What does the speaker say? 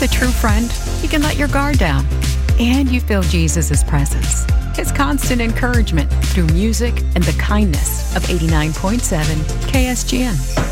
With a true friend, you can let your guard down. And you feel Jesus' presence, His constant encouragement through music and the kindness of 89.7 KSGN.